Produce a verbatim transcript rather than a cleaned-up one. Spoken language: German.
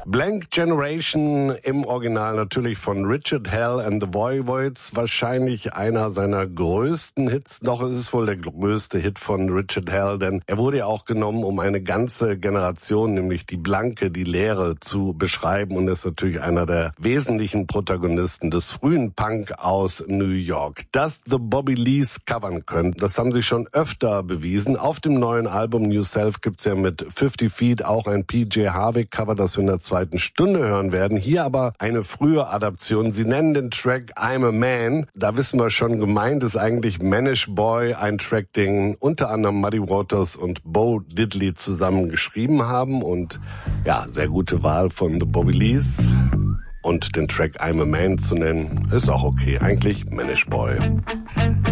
Blank Generation im Original natürlich von Richard Hell and the Voivoids, wahrscheinlich einer seiner größten Hits. Doch es ist wohl der größte Hit von Richard Hell, denn er wurde ja auch genommen, um eine ganze Generation, nämlich die Blanke, die Leere zu beschreiben und ist natürlich einer der wesentlichen Protagonisten des frühen Punk aus New York. Dass The Bobby Lees covern können, das haben sie schon öfter bewiesen. Auf dem neuen Album New Self gibt's ja mit fifty Feet auch ein P J Harvey Cover, das wir in der zweiten Stunde hören werden. Hier aber eine frühe Adaption. Sie nennen den Track I'm a Man. Da wissen wir schon, gemeint ist eigentlich Manish Boy, ein Track, den unter anderem Muddy Waters und Bo Diddley zusammen geschrieben haben. Und ja, sehr gute Wahl von The Bobby Lees. Und den Track I'm a Man zu nennen, ist auch okay. Eigentlich Manish Boy.